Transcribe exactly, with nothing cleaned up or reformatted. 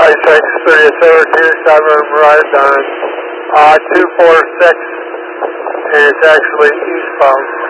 six, thirty-seven, two seven, right on uh, two four six, and it's actually eastbound.